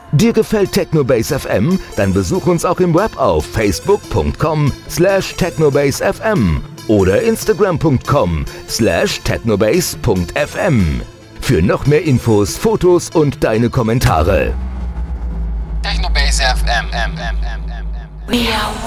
Dir gefällt Technobase FM? Dann besuch uns auch im Web auf facebook.com/technobasefm oder instagram.com/technobase.fm. Für noch mehr Infos, Fotos und deine Kommentare. Technobase FM. We are